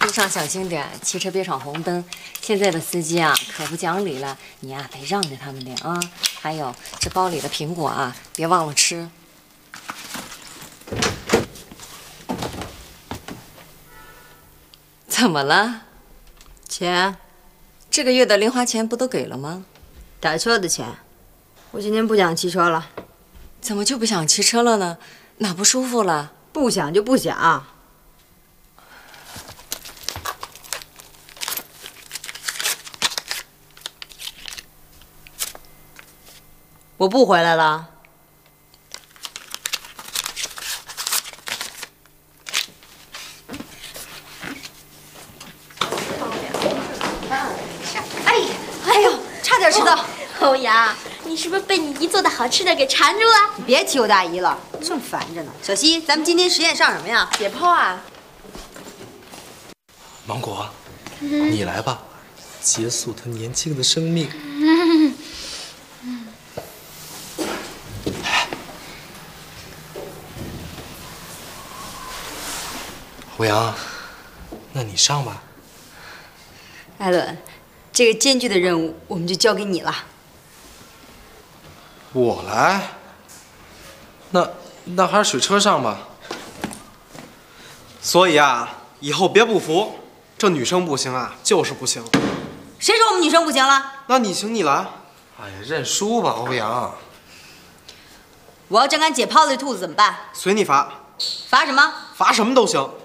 路上小心点，骑车别闯红灯。现在的司机啊，可不讲理了，你啊得让着他们点啊。还有这包里的苹果啊，别忘了吃。怎么了？ 钱， 这个月的零花钱不都给了吗？ 打车的钱。我今天不想骑车了。 怎么就不想骑车了呢？哪不舒服了？ 不想就不想。我不回来了。 哎呦， 差点迟到。 欧阳，你是不是被你姨做的好吃的给馋住了？ 你别提我大姨了，正烦着呢。小西，咱们今天实验上什么呀？ 解剖啊。 芒果，你来吧，结束他年轻的生命。欧阳，那你上吧。 艾伦，这个艰巨的任务我们就交给你了。 我来？那还是水车上吧。 所以啊，以后别不服，这女生不行啊，就是不行。 谁说我们女生不行了？ 那你行你来。 哎呀，认输吧，欧阳。 我要真敢解剖的兔子怎么办？ 随你罚。 罚什么？ 罚什么都行。